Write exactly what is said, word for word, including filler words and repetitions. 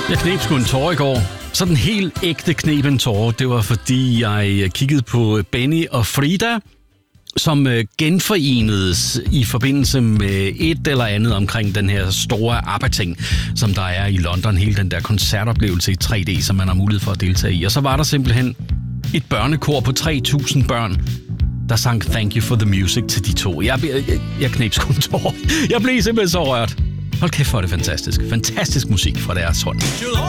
Jeg kneb sgu en tårer i går. Sådan helt ægte kneb en tårer. Det var fordi, jeg kiggede på Benny og Frida, som genforenedes i forbindelse med et eller andet omkring den her store ABBA-ting, som der er i London. Hele den der koncertoplevelse i tre D, som man har mulighed for at deltage i. Og så var der simpelthen et børnekor på tre tusind børn, der sang Thank You for the Music til de to. Jeg, jeg, jeg, jeg kneb sgu en tårer. Jeg blev simpelthen så rørt. Hold kæft, for det fantastisk. Fantastisk musik fra deres hånd.